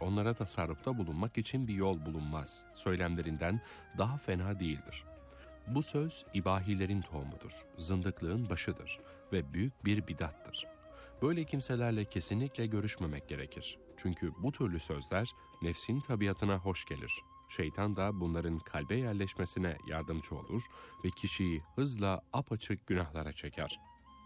onlara tasarrufta bulunmak için bir yol bulunmaz söylemlerinden daha fena değildir. Bu söz ibahilerin tohumudur, zındıklığın başıdır ve büyük bir bidattır. Böyle kimselerle kesinlikle görüşmemek gerekir. Çünkü bu türlü sözler nefsin tabiatına hoş gelir. Şeytan da bunların kalbe yerleşmesine yardımcı olur ve kişiyi hızla apaçık günahlara çeker.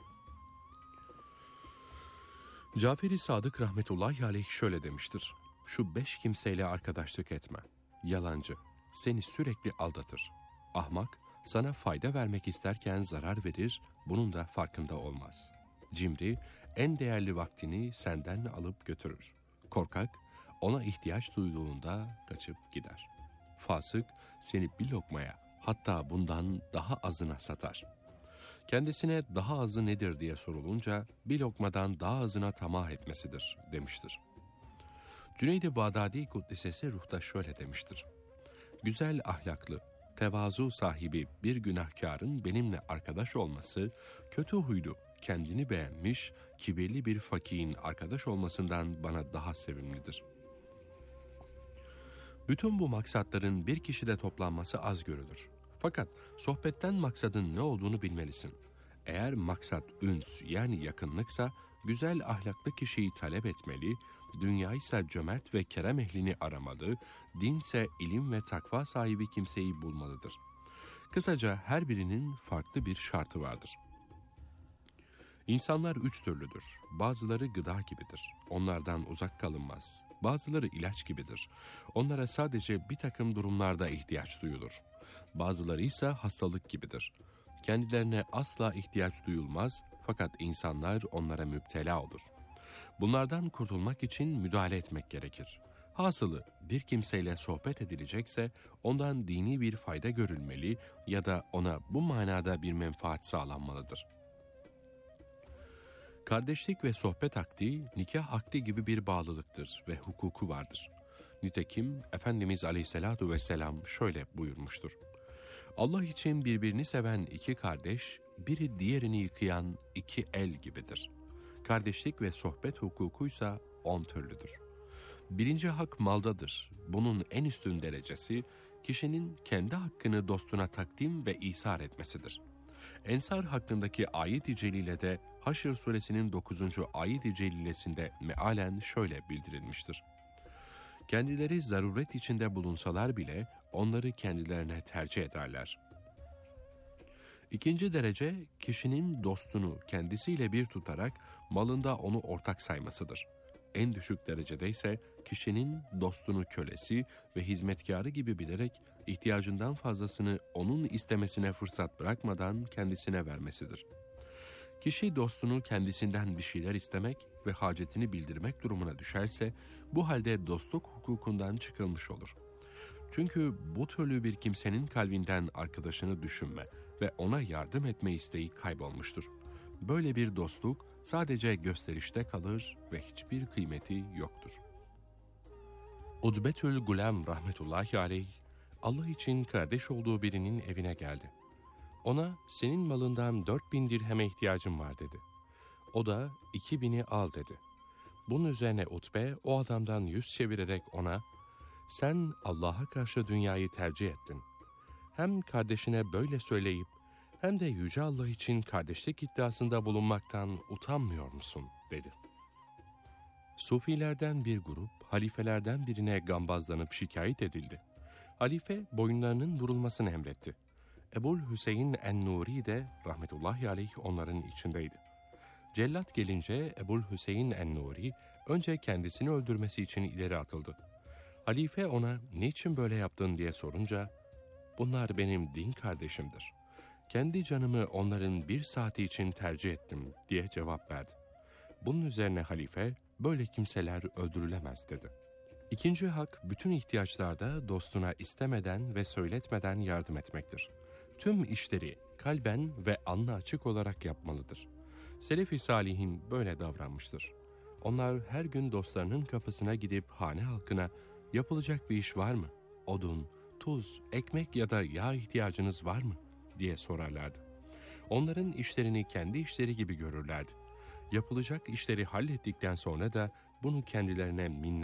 Cafer-i Sadık rahmetullahi aleyh şöyle demiştir: Şu 5 kimseyle arkadaşlık etme. Yalancı, seni sürekli aldatır. Ahmak, sana fayda vermek isterken zarar verir, bunun da farkında olmaz. Cimri, en değerli vaktini senden alıp götürür. Korkak, ona ihtiyaç duyduğunda kaçıp gider. Fasık, seni bir lokmaya, hatta bundan daha azına satar. Kendisine daha azı nedir diye sorulunca, bir lokmadan daha azına tamah etmesidir demiştir. Cüneyd-i Bağdadi Kuddisesi ruhta şöyle demiştir: Güzel ahlaklı, tevazu sahibi bir günahkarın benimle arkadaş olması, kötü huylu, kendini beğenmiş, kibirli bir fakirin arkadaş olmasından bana daha sevimlidir. Bütün bu maksatların bir kişide toplanması az görülür. Fakat sohbetten maksadın ne olduğunu bilmelisin. Eğer maksat üns yani yakınlıksa, güzel ahlaklı kişiyi talep etmeli, dünya ise cömert ve kerem ehlini aramalı, dinse ilim ve takva sahibi kimseyi bulmalıdır. Kısaca her birinin farklı bir şartı vardır. İnsanlar 3 türlüdür. Bazıları gıda gibidir. Onlardan uzak kalınmaz. Bazıları ilaç gibidir. Onlara sadece bir takım durumlarda ihtiyaç duyulur. Bazıları ise hastalık gibidir. Kendilerine asla ihtiyaç duyulmaz fakat insanlar onlara müptela olur. Bunlardan kurtulmak için müdahale etmek gerekir. Hasılı bir kimseyle sohbet edilecekse ondan dini bir fayda görülmeli ya da ona bu manada bir menfaat sağlanmalıdır. Kardeşlik ve sohbet akdi, nikah akdi gibi bir bağlılıktır ve hukuku vardır. Nitekim Efendimiz Aleyhisselatu Vesselam şöyle buyurmuştur: Allah için birbirini seven 2 kardeş, biri diğerini yıkayan 2 el gibidir. Kardeşlik ve sohbet hukukuysa 10 türlüdür. 1. hak maldadır. Bunun en üstün derecesi, kişinin kendi hakkını dostuna takdim ve ihsar etmesidir. Ensar hakkındaki ayet-i celilede Haşr suresinin 9. ayet-i celilesinde mealen şöyle bildirilmiştir: Kendileri zaruret içinde bulunsalar bile onları kendilerine tercih ederler. 2. derece, kişinin dostunu kendisiyle bir tutarak malında onu ortak saymasıdır. En düşük derecede ise kişinin dostunu kölesi ve hizmetkarı gibi bilerek ihtiyacından fazlasını onun istemesine fırsat bırakmadan kendisine vermesidir. Kişi dostunu kendisinden bir şeyler istemek ve hacetini bildirmek durumuna düşerse bu halde dostluk hukukundan çıkılmış olur. Çünkü bu türlü bir kimsenin kalbinden arkadaşını düşünme ve ona yardım etme isteği kaybolmuştur. Böyle bir dostluk sadece gösterişte kalır ve hiçbir kıymeti yoktur. Udbetül Gulam rahmetullahi aleyh, Allah için kardeş olduğu birinin evine geldi. Ona senin malından 4000 dirheme ihtiyacım var dedi. O da 2000'i al dedi. Bunun üzerine Utbe o adamdan yüz çevirerek ona, sen Allah'a karşı dünyayı tercih ettin. Hem kardeşine böyle söyleyip hem de Yüce Allah için kardeşlik iddiasında bulunmaktan utanmıyor musun dedi. Sufilerden bir grup halifelerden birine gambazlanıp şikayet edildi. Halife boyunlarının vurulmasını emretti. Ebu'l-Hüseyin en-Nuri de rahmetullahi aleyh onların içindeydi. Cellat gelince Ebu'l-Hüseyin en-Nuri önce kendisini öldürmesi için ileri atıldı. Halife ona niçin böyle yaptın diye sorunca, bunlar benim din kardeşimdir. Kendi canımı onların 1 saati için tercih ettim diye cevap verdi. Bunun üzerine halife, böyle kimseler öldürülemez dedi. 2. hak, bütün ihtiyaçlarda dostuna istemeden ve söyletmeden yardım etmektir. Tüm işleri kalben ve alnı açık olarak yapmalıdır. Selef-i Salihin böyle davranmıştır. Onlar her gün dostlarının kapısına gidip hane halkına, yapılacak bir iş var mı? Odun, tuz, ekmek ya da yağ ihtiyacınız var mı? diye sorarlardı. Onların işlerini kendi işleri gibi görürlerdi. Yapılacak işleri hallettikten sonra da bunu kendilerine minnet